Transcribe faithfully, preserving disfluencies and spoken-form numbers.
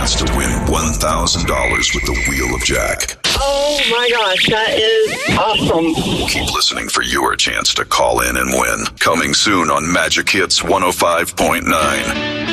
chance to win one thousand dollars with the Wheel of Jack. Oh my gosh, that is awesome. Keep listening for your chance to call in and win. Coming soon on Magic Hits one oh five point nine.